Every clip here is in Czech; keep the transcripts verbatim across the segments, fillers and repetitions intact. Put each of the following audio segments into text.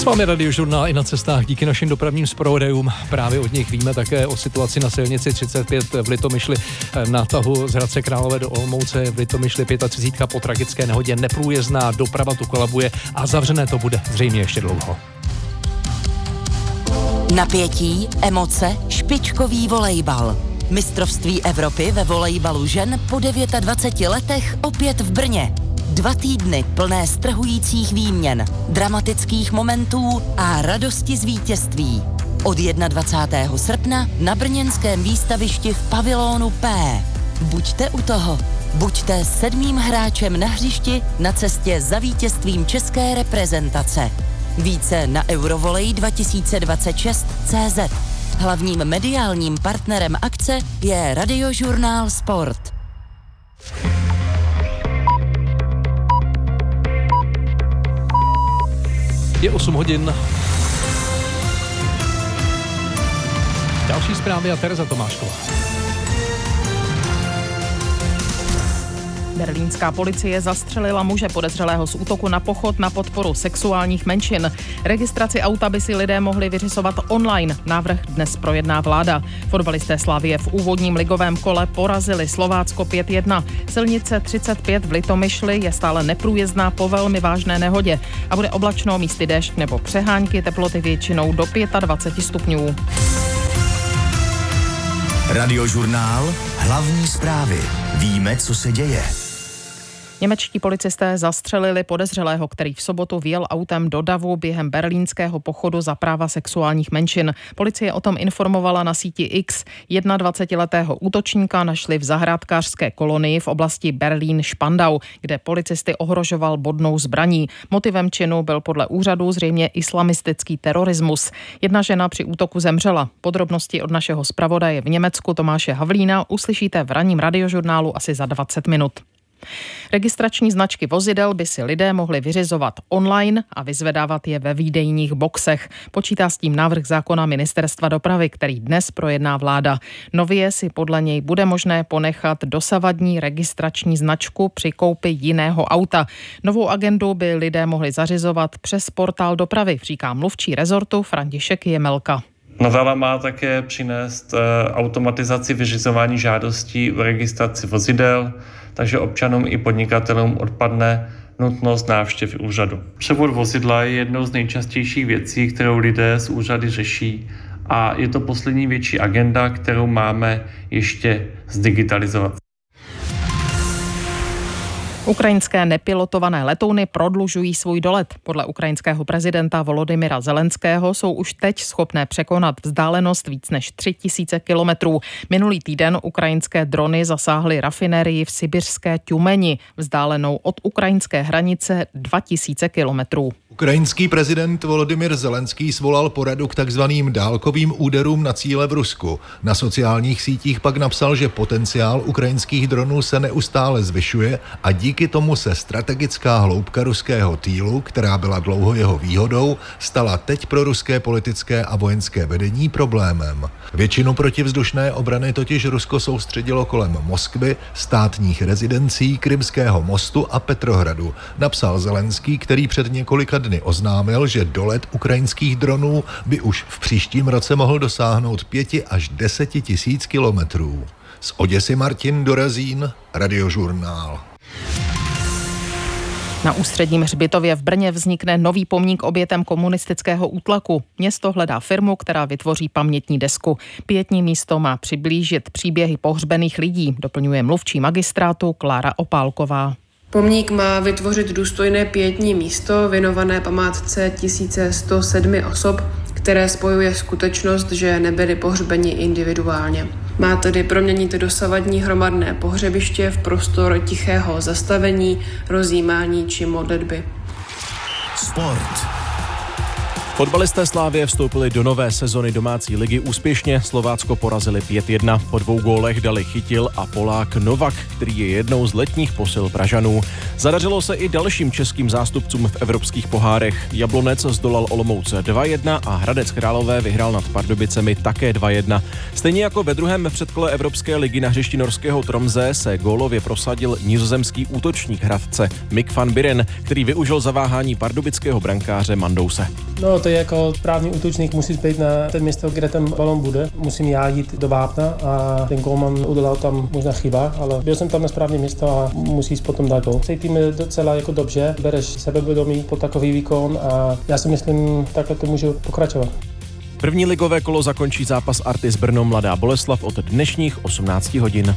S vámi Radiožurnál i na cestách díky našim dopravním zpravodajům. Právě od nich víme také o situaci na silnici třicet pět v Litomyšli na tahu z Hradce Králové do Olomouce. V Litomyšli třicet pět po tragické nehodě neprůjezdná, doprava tu kolabuje a zavřené to bude zřejmě ještě dlouho. Napětí, emoce, špičkový volejbal. Mistrovství Evropy ve volejbalu žen po dvaceti devíti letech opět v Brně. Dva týdny plné strhujících výměn, dramatických momentů a radosti z vítězství. Od dvacátého prvního srpna na brněnském výstavišti v pavilonu P. Buďte u toho. Buďte sedmým hráčem na hřišti na cestě za vítězstvím české reprezentace. Více na Eurovolej dva tisíce dvacet šest tečka cé zet. Hlavním mediálním partnerem akce je Radiožurnál Sport. Je osm hodin. Další zprávy a Tereza Tomášková. Berlínská policie zastřelila muže podezřelého z útoku na pochod na podporu sexuálních menšin. Registraci auta by si lidé mohli vyřizovat online. Návrh dnes projedná vláda. Fotbalisté Slavie v úvodním ligovém kole porazili Slovácko pět jedna. Silnice třicet pět v Litomyšli je stále neprůjezdná po velmi vážné nehodě a bude oblačno, místy déšť nebo přehánky, teploty většinou do dvacet pět stupňů. Radiožurnál, hlavní zprávy. Víme, co se děje. Němečtí policisté zastřelili podezřelého, který v sobotu vjel autem do davu během berlínského pochodu za práva sexuálních menšin. Policie o tom informovala na síti X. dvacetijednoletého útočníka našli v zahrádkářské kolonii v oblasti Berlín-Špandau, kde policisty ohrožoval bodnou zbraní. Motivem činu byl podle úřadu zřejmě islamistický terorismus. Jedna žena při útoku zemřela. Podrobnosti od našeho zpravodaje v Německu Tomáše Havlína uslyšíte v ranním Radiožurnálu asi za dvacet minut. Registrační značky vozidel by si lidé mohli vyřizovat online a vyzvedávat je ve výdejních boxech. Počítá s tím návrh zákona Ministerstva dopravy, který dnes projedná vláda. Nově si podle něj bude možné ponechat dosavadní registrační značku při koupi jiného auta. Novou agendu by lidé mohli zařizovat přes portál dopravy, říká mluvčí rezortu František Jemelka. Novela má také přinést automatizaci vyřizování žádostí o registraci vozidel, takže občanům i podnikatelům odpadne nutnost návštěv úřadu. Převod vozidla je jednou z nejčastějších věcí, kterou lidé z úřady řeší a je to poslední větší agenda, kterou máme ještě zdigitalizovat. Ukrajinské nepilotované letouny prodlužují svůj dolet. Podle ukrajinského prezidenta Volodymyra Zelenského jsou už teď schopné překonat vzdálenost víc než tři tisíce kilometrů. Minulý týden ukrajinské drony zasáhly rafinérii v sibiřské Tjumeni, vzdálenou od ukrajinské hranice dva tisíce kilometrů. Ukrajinský prezident Volodymyr Zelenský svolal poradu k takzvaným dálkovým úderům na cíle v Rusku. Na sociálních sítích pak napsal, že potenciál ukrajinských dronů se neustále zvyšuje a díky tomu se strategická hloubka ruského týlu, která byla dlouho jeho výhodou, stala teď pro ruské politické a vojenské vedení problémem. Většinu protivzdušné obrany totiž Rusko soustředilo kolem Moskvy, státních rezidencí, Krymského mostu a Petrohradu, napsal Zelenský, který před několika dny oznámil, že dolet ukrajinských dronů by už v příštím roce mohl dosáhnout pěti až deseti tisíc kilometrů. Z Oděsy Martin Dorazín, Radiožurnál. Na Ústředním hřbitově v Brně vznikne nový pomník obětem komunistického útlaku. Město hledá firmu, která vytvoří pamětní desku. Pietní místo má přiblížit příběhy pohřbených lidí, doplňuje mluvčí magistrátu Klára Opálková. Pomník má vytvořit důstojné pietní místo věnované památce tisíc sto sedm osob, které spojuje skutečnost, že nebyli pohřbeni individuálně. Má tedy proměnit dosavadní hromadné pohřebiště v prostor tichého zastavení, rozjímání či modlitby. Sport. Fotbalisté Slávie vstoupili do nové sezony domácí ligy úspěšně. Slovácko porazili pět jedna. Po dvou gólech dali Chytil a Polák Novak, který je jednou z letních posil Pražanů. Zadařilo se i dalším českým zástupcům v evropských pohárech. Jablonec zdolal Olomouc dva jedna a Hradec Králové vyhrál nad Pardubicemi také dva jedna. Stejně jako ve druhém předkole Evropské ligy na hřišti norského Tromsø se gólově prosadil nizozemský útočník Hradce Mick van Buren, který využil zaváhání pardubického brankáře Mandouse. No, to je jako správný útočník, musí být na ten místo, kde ten balon bude. Musím já jít do vápna a ten golman udělal tam možná chyba, ale byl jsem tam na správné místo a musíš potom dát gol. Cítíme docela jako dobře, bereš sebevědomí po takový výkon a já si myslím, takhle to můžu pokračovat. První ligové kolo zakončí zápas Artis Brno Mladá Boleslav od dnešních osmnácti hodin.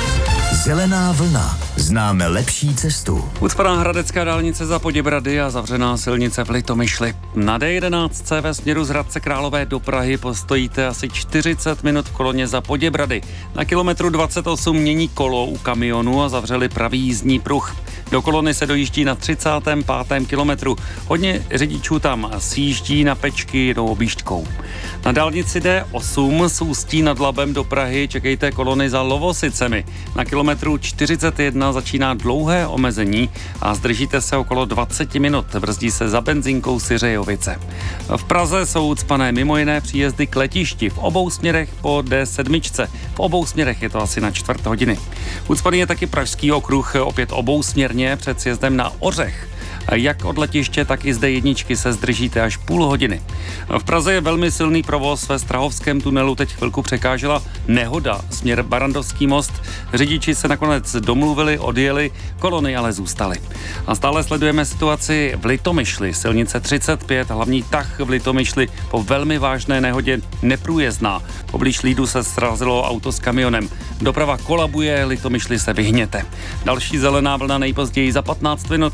Zelená vlna. Známe lepší cestu. Ucpaná hradecká dálnice za Poděbrady a zavřená silnice v Litomyšli. Na D jedenáct ve směru z Hradce Králové do Prahy postojíte asi čtyřicet minut v koloně za Poděbrady. Na kilometru dvacet osm mění kolo u kamionu a zavřeli pravý jízdní pruh. Do kolony se dojíždí na třicátém pátém kilometru. Hodně řidičů tam sjíždí na Pečky jednou objížďkou. Na dálnici D osm z Ústí nad Labem do Prahy čekejte kolony za Lovosicemi. Na kilometru čtyřicet jedna začíná dlouhé omezení a zdržíte se okolo dvacet minut. Brzdí se za benzinkou Syřejovice. V Praze jsou ucpané mimo jiné příjezdy k letišti v obou směrech po D sedm. V obou směrech je to asi na čtvrt hodiny. Ucpaný je taky Pražský okruh, opět obousměrně před sjezdem na Ořech. Jak od letiště, tak i z D jedna se zdržíte až půl hodiny. V Praze je velmi silný provoz, ve Strahovském tunelu teď chvilku překážela nehoda směr Barandovský most. Řidiči se nakonec domluvili, odjeli, kolony ale zůstaly. A stále sledujeme situaci v Litomyšli, silnice třicet pět, hlavní tah v Litomyšli po velmi vážné nehodě neprůjezdná. Poblíž Lídu se srazilo auto s kamionem. Doprava kolabuje, Litomyšli se vyhněte. Další zelená vlna nejpozději za patnáct minut.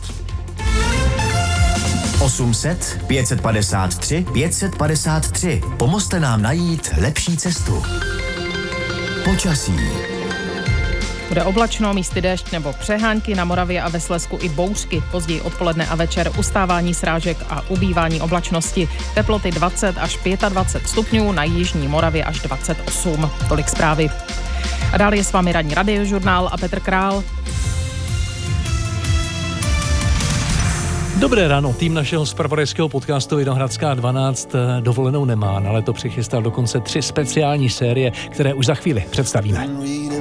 osm set, pět set padesát tři, pět set padesát tři. Pomozte nám najít lepší cestu. Počasí. Bude oblačno, místy déšť nebo přehánky, na Moravě a ve Slezsku i bouřky. Později odpoledne a večer ustávání srážek a ubývání oblačnosti. Teploty dvacet až dvacet pět stupňů, na jižní Moravě až dvacet osm. Tolik zprávy. A dále je s vámi ranní radiožurnál a Petr Král. Dobré ráno, tým našeho zpravodajského podcastu Vinohradská dvanáct dovolenou nemá, ale to přichystal dokonce tři speciální série, které už za chvíli představíme.